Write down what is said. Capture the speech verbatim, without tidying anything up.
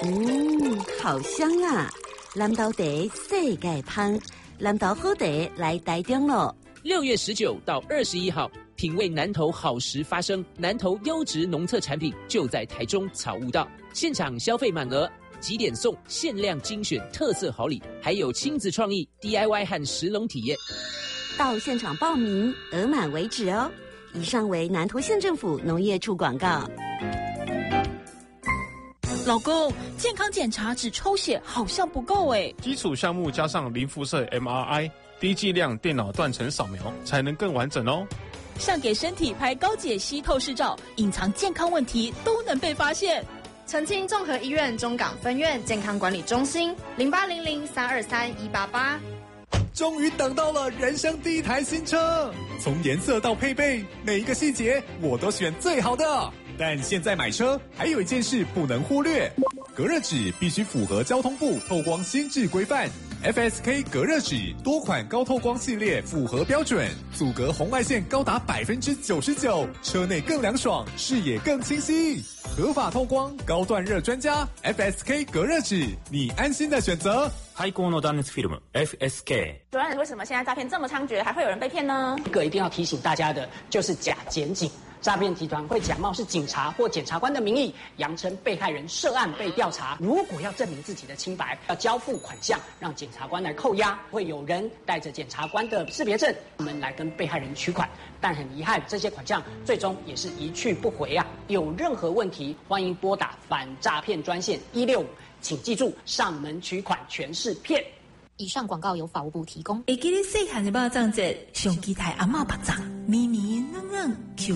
嗯，好香啊！南投茶世界香，南投好茶来台中咯。 六月十九到二十一号，品味南投好时发生，南投优质农特产品就在台中草悟道，现场消费满额几点送限量精选特色好礼，还有亲子创意 D I Y 和食农体验。 到现场报名，额满为止哦。以上为南投县政府农业处广告。 老公，健康检查只抽血好像不够哎。 基础项目加上零辐射 M R I、低剂量电脑断层扫描，才能更完整哦。 像给身体拍高解析透视照，隐藏健康问题都能被发现。 澄清综合医院中港分院健康管理中心零八零零三二三一八八。 终于等到了人生第一台新车，从颜色到配备，每一个细节我都选最好的。但现在买车还有一件事不能忽略，隔热纸必须符合交通部透光新制规范。F S K 隔热纸多款高透光系列符合标准，阻隔红外线高达百分之九十九，车内更凉爽，视野更清晰。合法透光，高断热专家 F S K 隔热纸，你安心的选择。 最高の断熱フィルム F S K。 主任，为什么现在诈骗这么猖獗，还会有人被骗呢？ 一个一定要提醒大家的就是假检警。诈骗集团会假冒是警察或检察官的名义，扬称被害人涉案被调查。如果要证明自己的清白，要交付款项让检察官来扣押，会有人带着检察官的识别证，我们来跟被害人取款。但很遗憾，这些款项最终也是一去不回啊！有任何问题，欢迎拨打反诈骗专线一六五，请记住，上门取款全是骗。 以上广告由法务部提供。 会记得细汉的肉粽节，上期台阿嬷肉粽，绵绵软软